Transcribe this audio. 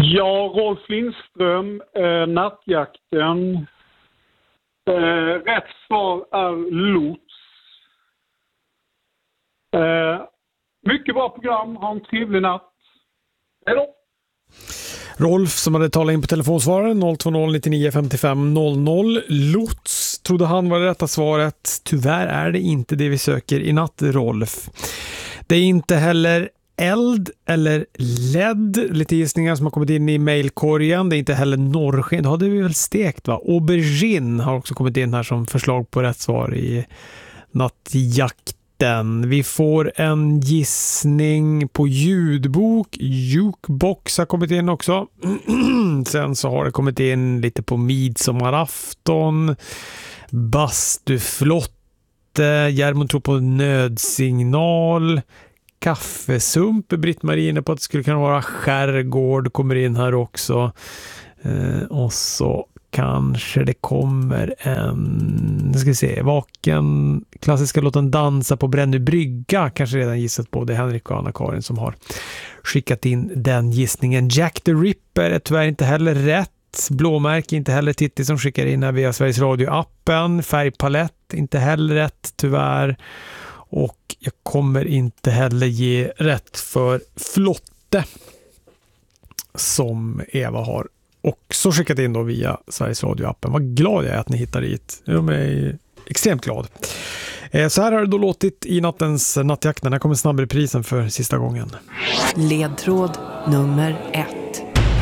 Ja, Rolf Lindström, Nattjakten. Rätt svar är lots. Mycket bra program, ha en trevlig natt. Hej då! Rolf som hade talat in på telefonsvararen 020 99 55 00. Lots trodde han var det rätta svaret. Tyvärr är det inte det vi söker i natt, Rolf. Det är inte heller eld eller LED, lite gissningar som har kommit in i mejlkorgen. Det är inte heller norrsken, då hade vi väl stekt va? Aubergine har också kommit in här som förslag på rätt svar i nattjakten. Vi får en gissning på ljudbok. Jukebox har kommit in också. Sen så har det kommit in lite på midsommarafton. Bastuflotte. Järmon tror på nödsignal. Kaffesump. Britt-Marie inne på att det skulle kunna vara skärgård. Kommer in här också. Och så kanske det kommer en, ska vi se, vaken, klassiska låten Dansa på Brännö brygga, kanske redan gissat på. Det är Henrik och Anna-Karin som har skickat in den gissningen. Jack the Ripper är tyvärr inte heller rätt. Blåmärke inte heller. Titti som skickar in här via Sveriges Radio-appen. Färgpalett inte heller rätt tyvärr. Och jag kommer inte heller ge rätt för flotte som Eva har också skickat in då via Sveriges Radio-appen. Vad glad jag är att ni hittar dit. Jag är extremt glad. Så här har det då låtit i nattens nattjakt. Den här kommer snabbreprisen för sista gången. Ledtråd nummer 1.